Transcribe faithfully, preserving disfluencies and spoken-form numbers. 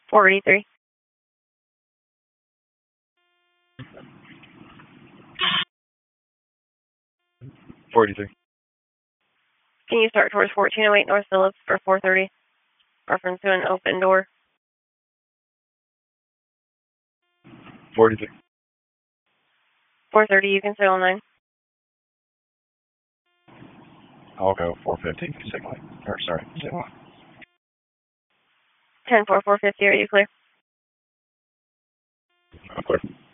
forty-three. forty-three. Can you start towards fourteen oh eight North Phillips for four thirty? Reference to an open door. forty-three. four thirty, you can settle nine. I'll go four fifty, signal. Or, sorry, signal. ten four, four fifty, are you clear? I'm clear.